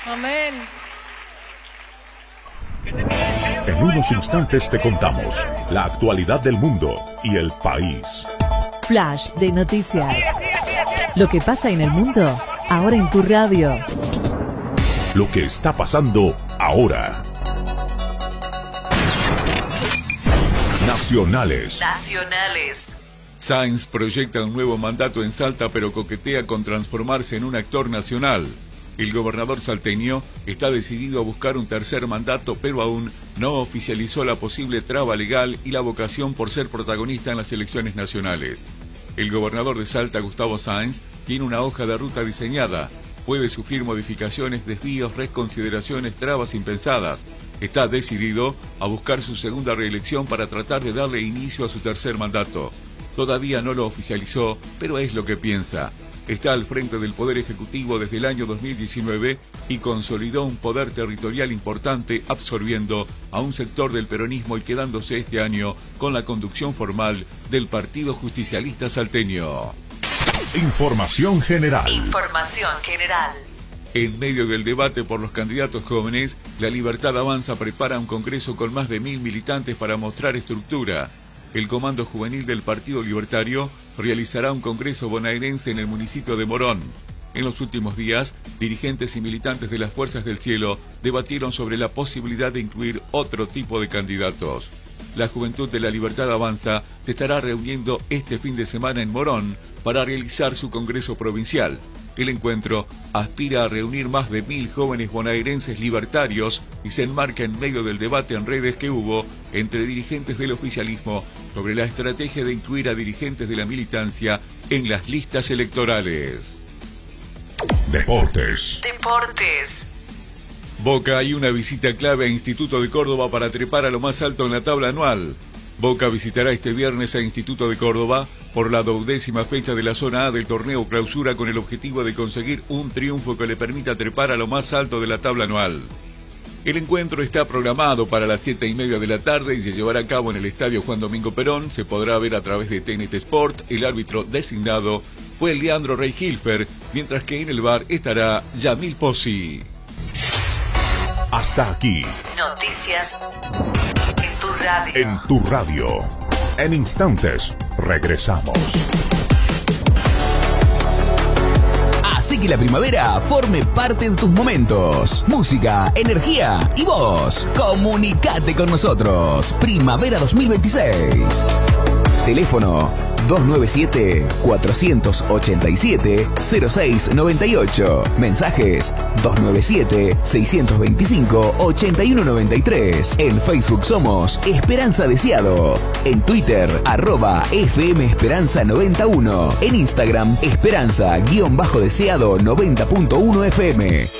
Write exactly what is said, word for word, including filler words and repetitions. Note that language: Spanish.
Amén. En unos instantes te contamos la actualidad del mundo y el país. Flash de noticias. Lo que pasa en el mundo, ahora en tu radio. Lo que está pasando ahora. Nacionales. Nacionales. Sáenz proyecta un nuevo mandato en Salta, pero coquetea con transformarse en un actor nacional. El gobernador salteño está decidido a buscar un tercer mandato, pero aún no oficializó la posible traba legal y la vocación por ser protagonista en las elecciones nacionales. El gobernador de Salta, Gustavo Sáenz, tiene una hoja de ruta diseñada. Puede sufrir modificaciones, desvíos, reconsideraciones, trabas impensadas. Está decidido a buscar su segunda reelección para tratar de darle inicio a su tercer mandato. Todavía no lo oficializó, pero es lo que piensa. Está al frente del Poder Ejecutivo desde el año dos mil diecinueve y consolidó un poder territorial importante, absorbiendo a un sector del peronismo y quedándose este año con la conducción formal del Partido Justicialista Salteño. Información general. Información general. En medio del debate por los candidatos jóvenes, La Libertad Avanza prepara un congreso con más de mil militantes para mostrar estructura. El Comando Juvenil del Partido Libertario realizará un congreso bonaerense en el municipio de Morón. En los últimos días, dirigentes y militantes de las Fuerzas del Cielo debatieron sobre la posibilidad de incluir otro tipo de candidatos. La Juventud de la Libertad Avanza se estará reuniendo este fin de semana en Morón para realizar su congreso provincial. El encuentro aspira a reunir más de mil jóvenes bonaerenses libertarios y se enmarca en medio del debate en redes que hubo entre dirigentes del oficialismo sobre la estrategia de incluir a dirigentes de la militancia en las listas electorales. Deportes. Deportes. Boca hay una visita clave a Instituto de Córdoba para trepar a lo más alto en la tabla anual. Boca visitará este viernes a Instituto de Córdoba por la duodécima fecha de la zona A del torneo Clausura con el objetivo de conseguir un triunfo que le permita trepar a lo más alto de la tabla anual. El encuentro está programado para las siete y media de la tarde y se llevará a cabo en el Estadio Juan Domingo Perón. Se podrá ver a través de T N T Sport. El árbitro designado fue Leandro Rey Hilfer, mientras que en el bar estará Yamil Pozzi. Hasta aquí. Noticias en tu radio. En tu radio. En instantes, regresamos. Así que la primavera forme parte de tus momentos. Música, energía y vos. Comunicate con nosotros. Primavera dos mil veintiséis. Teléfono dos nueve siete, cuatro ocho siete, cero seis nueve ocho. Mensajes dos nueve siete, seis dos cinco, ocho uno nueve tres. En Facebook somos Esperanza Deseado. En Twitter, arroba F M Esperanza noventa y uno. En Instagram, Esperanza-Deseado noventa punto uno F M.